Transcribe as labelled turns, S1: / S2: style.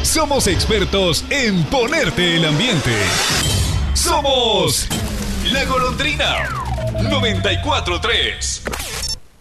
S1: Somos expertos en ponerte el ambiente. Somos La Golondrina 94.3.